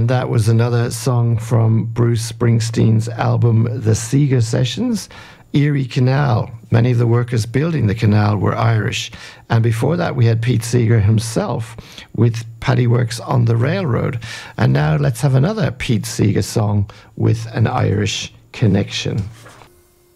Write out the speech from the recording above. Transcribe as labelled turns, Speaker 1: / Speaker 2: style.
Speaker 1: And that was another song from Bruce Springsteen's album, The Seeger Sessions, Erie Canal. Many of the workers building the canal were Irish. And before that, we had Pete Seeger himself with Paddy Works on the Railroad. And now let's have another Pete Seeger song with an Irish connection.